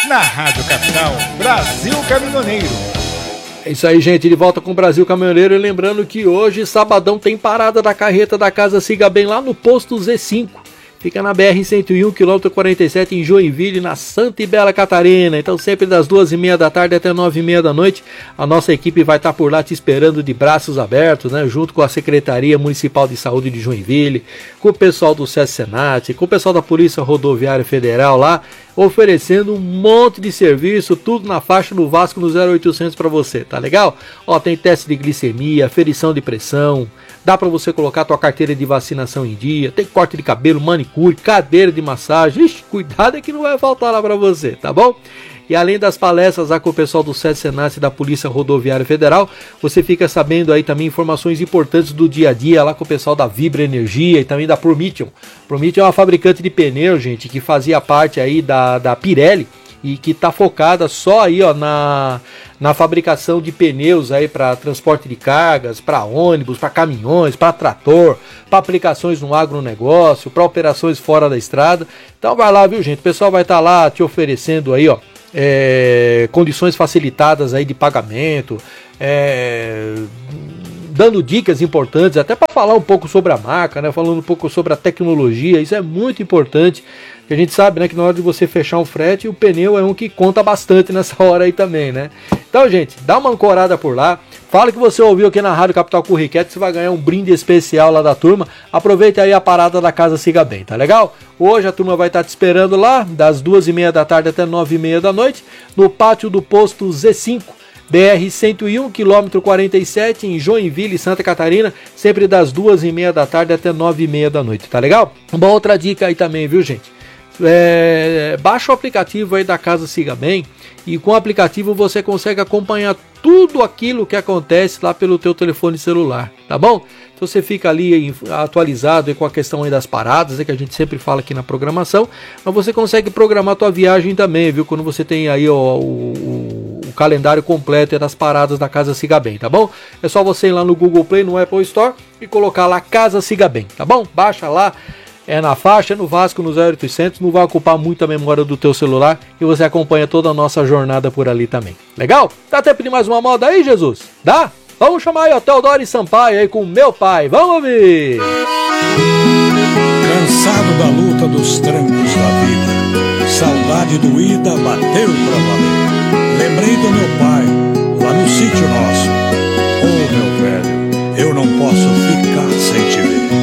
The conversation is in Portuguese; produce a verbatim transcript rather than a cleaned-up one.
Na Rádio Capital, Brasil Caminhoneiro. É isso aí, gente, de volta com o Brasil Caminhoneiro. E lembrando que hoje, sabadão, tem parada da carreta da Casa Siga Bem lá no posto Z cinco. Fica na B R cento e um, quilômetro quarenta e sete, em Joinville, na Santa e Bela Catarina. Então, sempre das duas e meia da tarde até nove e meia da noite, a nossa equipe vai estar por lá te esperando de braços abertos, né? Junto com a Secretaria Municipal de Saúde de Joinville, com o pessoal do SESC-Senat, com o pessoal da Polícia Rodoviária Federal lá, oferecendo um monte de serviço, tudo na faixa do Vasco no zero oitocentos para você, tá legal? Ó, tem teste de glicemia, ferição de pressão, dá para você colocar tua carteira de vacinação em dia, tem corte de cabelo, manicure, cadeira de massagem. Ixi, cuidado é que não vai faltar lá para você, tá bom? E além das palestras lá com o pessoal do SESC-Senat e da Polícia Rodoviária Federal, você fica sabendo aí também informações importantes do dia a dia lá com o pessoal da Vibra Energia e também da Prometeon. Prometeon é uma fabricante de pneus, gente, que fazia parte aí da, da Pirelli e que está focada só aí, ó, na, na fabricação de pneus aí para transporte de cargas, para ônibus, para caminhões, para trator, para aplicações no agronegócio, para operações fora da estrada. Então vai lá, viu, gente? O pessoal vai estar tá lá te oferecendo aí, ó, É, condições facilitadas aí de pagamento, é, dando dicas importantes, até para falar um pouco sobre a marca, né, falando um pouco sobre a tecnologia. Isso é muito importante, porque a gente sabe, né, que na hora de você fechar um frete, o pneu é um que conta bastante nessa hora aí também, né? Então, gente, dá uma ancorada por lá, fala que você ouviu aqui na Rádio Capital Curriquete, você vai ganhar um brinde especial lá da turma. Aproveita aí a parada da Casa Siga Bem, tá legal? Hoje a turma vai estar te esperando lá, das duas e meia da tarde até nove e meia da noite, no pátio do posto Z cinco, B R cento e um, quilômetro quarenta e sete, em Joinville, Santa Catarina, sempre das duas e meia da tarde até nove e meia da noite, tá legal? Uma outra dica aí também, viu, gente? É, baixa o aplicativo aí da Casa Siga Bem, e com o aplicativo você consegue acompanhar tudo aquilo que acontece lá pelo teu telefone celular, tá bom? Então você fica ali atualizado aí com a questão aí das paradas, é que a gente sempre fala aqui na programação, mas você consegue programar a tua viagem também, viu? Quando você tem aí ó, o, o, o calendário completo das paradas da Casa Siga Bem, tá bom? É só você ir lá no Google Play, no Apple Store, e colocar lá Casa Siga Bem, tá bom? Baixa lá. É na faixa, no Vasco, no zero oitocentos, não vai ocupar muita memória do teu celular e você acompanha toda a nossa jornada por ali também. Legal? Dá tempo de mais uma moda aí, Jesus? Dá? Vamos chamar aí o Teodoro Sampaio aí com Meu Pai. Vamos ouvir! Cansado da luta dos trancos da vida, saudade doída bateu pra valer. Lembrei do meu pai, lá no sítio nosso. Ô, meu velho, eu não posso ficar sem te ver.